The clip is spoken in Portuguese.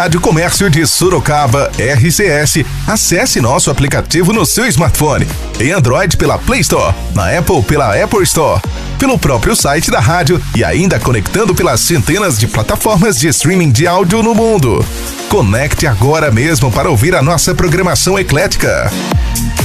Rádio Comércio de Sorocaba, RCS. Acesse nosso aplicativo no seu smartphone. Em Android pela Play Store, na Apple pela Apple Store, pelo próprio site da rádio e ainda conectando pelas centenas de plataformas de streaming de áudio no mundo. Conecte agora mesmo para ouvir a nossa programação eclética.